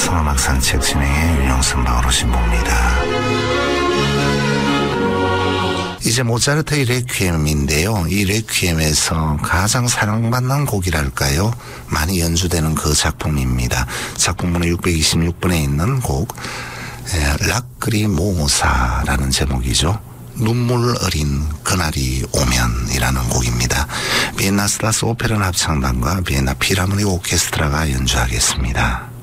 성악악 산책 진행의 윤영선 바오로신보입니다. 이제 모차르트의 레퀴엠인데요. 이 레퀴엠에서 가장 사랑받는 곡이랄까요? 많이 연주되는 그 작품입니다. 작품번호 626번에 있는 곡 라크리모사라는 제목이죠. 눈물 어린 그날이 오면이라는 곡입니다. 비엔나 스타스 오페라 합창단과 비엔나 필하모닉 오케스트라가 연주하겠습니다.